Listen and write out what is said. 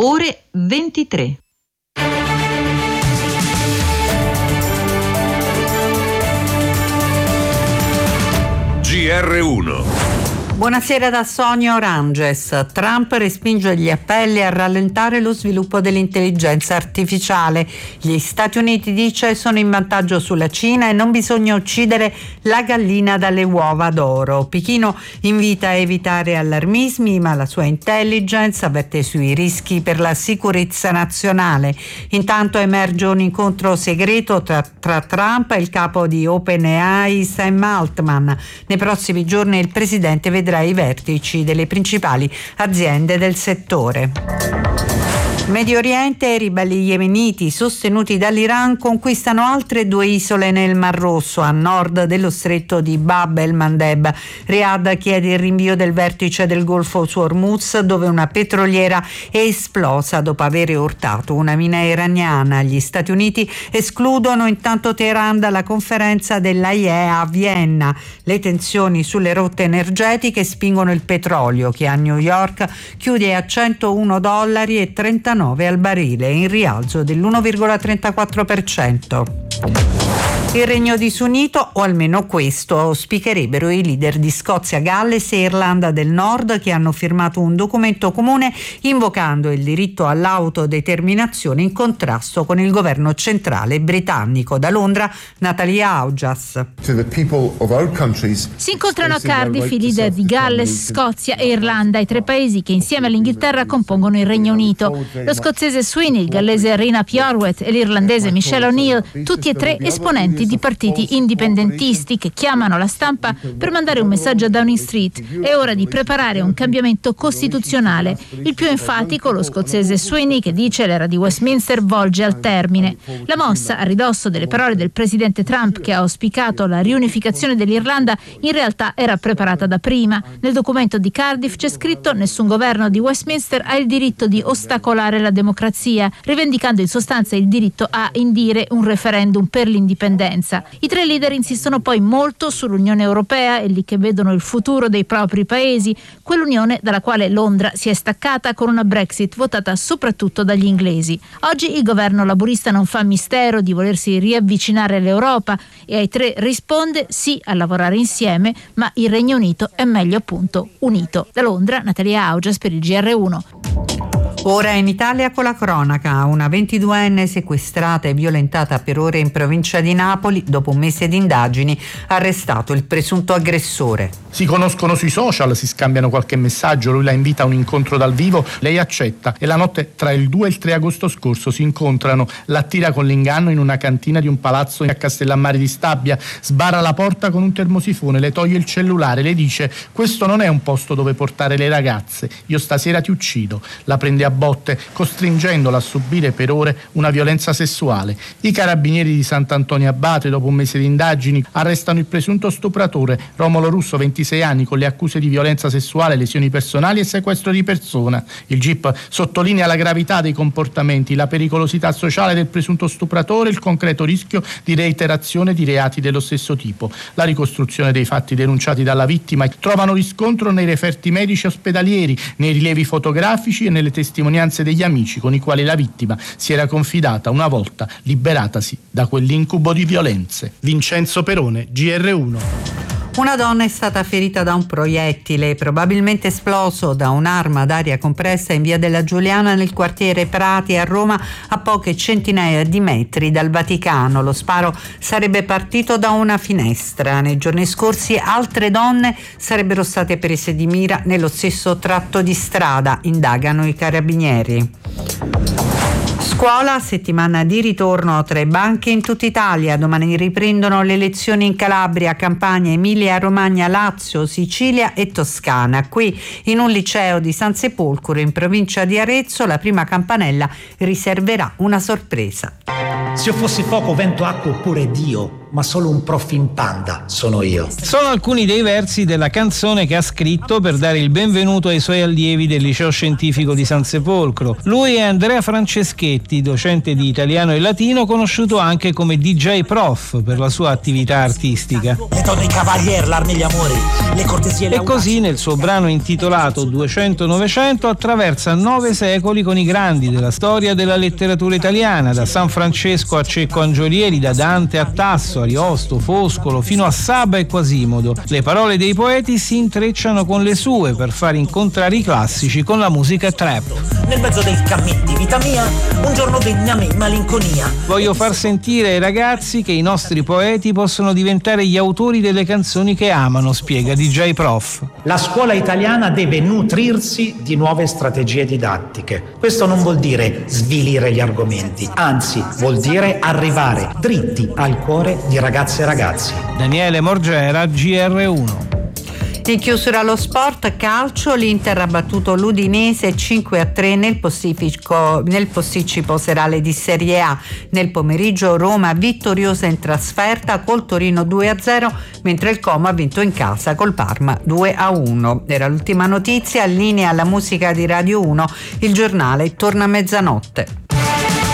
ore 23. GR1. Buonasera da Sonia Oranges. Trump respinge gli appelli a rallentare lo sviluppo dell'intelligenza artificiale. Gli Stati Uniti, dice, sono in vantaggio sulla Cina e non bisogna uccidere la gallina dalle uova d'oro. Pechino invita a evitare allarmismi, ma la sua intelligence avverte sui rischi per la sicurezza nazionale. Intanto emerge un incontro segreto tra Trump e il capo di OpenAI, Sam Altman. Nei prossimi giorni il presidente vedrà i vertici delle principali aziende del settore. Medio Oriente, i ribelli yemeniti sostenuti dall'Iran conquistano altre 2 isole nel Mar Rosso a nord dello stretto di Bab el-Mandeb. Riyadh chiede il rinvio del vertice del Golfo su Hormuz, dove una petroliera è esplosa dopo aver urtato una mina iraniana. Gli Stati Uniti escludono intanto Teheran dalla conferenza dell'AIEA a Vienna. Le tensioni sulle rotte energetiche spingono il petrolio, che a New York chiude a $101,39 al barile, in rialzo dell'1,34%. Il Regno disunito, o almeno questo auspicherebbero i leader di Scozia, Galles e Irlanda del Nord, che hanno firmato un documento comune invocando il diritto all'autodeterminazione in contrasto con il governo centrale britannico. Da Londra, Natalia Augias. Si incontrano a Cardiff i leader di Galles, Scozia e Irlanda, i 3 paesi che insieme all'Inghilterra compongono il Regno Unito. Lo scozzese Sweeney, il gallese Rina Piorwet e l'irlandese Michelle O'Neill, tutti e 3 esponenti di partiti indipendentisti che chiamano la stampa per mandare un messaggio a Downing Street. È ora di preparare un cambiamento costituzionale. Il più enfatico, lo scozzese Sweeney, che dice l'era di Westminster volge al termine. La mossa, a ridosso delle parole del presidente Trump, che ha auspicato la riunificazione dell'Irlanda, in realtà era preparata da prima. Nel documento di Cardiff c'è scritto: nessun governo di Westminster ha il diritto di ostacolare la democrazia, rivendicando in sostanza il diritto a indire un referendum per l'indipendenza. I 3 leader insistono poi molto sull'Unione Europea, e lì che vedono il futuro dei propri paesi, quell'Unione dalla quale Londra si è staccata con una Brexit votata soprattutto dagli inglesi. Oggi il governo laburista non fa mistero di volersi riavvicinare all'Europa e ai 3 risponde sì a lavorare insieme, ma il Regno Unito è meglio appunto unito. Da Londra, Natalia Augias per il GR1. Ora in Italia con la cronaca. Una 22enne sequestrata e violentata per ore in provincia di Napoli. Dopo un mese di indagini, arrestato il presunto aggressore. Si conoscono sui social, si scambiano qualche messaggio, lui la invita a un incontro dal vivo, lei accetta e la notte tra il 2 e il 3 agosto scorso si incontrano, l'attira con l'inganno in una cantina di un palazzo a Castellammare di Stabia, sbarra la porta con un termosifone, le toglie il cellulare, le dice: questo non è un posto dove portare le ragazze, io stasera ti uccido. La prende a botte, costringendola a subire per ore una violenza sessuale. I carabinieri di Sant'Antonio Abate, dopo un mese di indagini, arrestano il presunto stupratore Romolo Russo, 26 anni, con le accuse di violenza sessuale, lesioni personali e sequestro di persona. Il GIP sottolinea la gravità dei comportamenti, la pericolosità sociale del presunto stupratore e il concreto rischio di reiterazione di reati dello stesso tipo. La ricostruzione dei fatti denunciati dalla vittima trovano riscontro nei referti medici ospedalieri, nei rilievi fotografici e nelle testimonianze degli amici con i quali la vittima si era confidata una volta liberatasi da quell'incubo di violenze. Vincenzo Perone, GR1. Una donna è stata ferita da un proiettile, probabilmente esploso da un'arma ad aria compressa in via della Giuliana nel quartiere Prati a Roma, a poche centinaia di metri dal Vaticano. Lo sparo sarebbe partito da una finestra. Nei giorni scorsi altre donne sarebbero state prese di mira nello stesso tratto di strada, indagano i carabinieri. Scuola, settimana di ritorno tra i banchi in tutta Italia. Domani riprendono le lezioni in Calabria, Campania, Emilia Romagna, Lazio, Sicilia e Toscana. Qui, in un liceo di San Sepolcro, in provincia di Arezzo, la prima campanella riserverà una sorpresa. Se io fossi fuoco, vento, acqua oppure Dio, ma solo un prof in panda sono io. Sono alcuni dei versi della canzone che ha scritto per dare il benvenuto ai suoi allievi del liceo scientifico di San Sepolcro. Lui è Andrea Franceschetti, docente di italiano e latino, conosciuto anche come DJ Prof per la sua attività artistica. Le donne cavalier, l'armi e gli amori, le cortesie e le E così nel suo brano intitolato 200-900 attraversa 9 secoli con i grandi della storia della letteratura italiana, da San Francesco a Cecco Angiolieri, da Dante a Tasso, Ariosto, Foscolo, fino a Saba e Quasimodo. Le parole dei poeti si intrecciano con le sue per far incontrare i classici con la musica trap. Nel mezzo del cammin di vita mia, un giorno degna a me malinconia. Voglio far sentire ai ragazzi che i nostri poeti possono diventare gli autori delle canzoni che amano, spiega DJ Prof. La scuola italiana deve nutrirsi di nuove strategie didattiche. Questo non vuol dire svilire gli argomenti, anzi vuol dire arrivare dritti al cuore di ragazze e ragazzi. Daniele Morgera, GR1. In chiusura allo sport, calcio, l'Inter ha battuto l'Udinese 5-3 nel posticipo serale di Serie A. Nel pomeriggio Roma vittoriosa in trasferta col Torino 2-0, mentre il Como ha vinto in casa col Parma 2-1. Era l'ultima notizia, linea alla musica di Radio 1, il giornale torna a mezzanotte.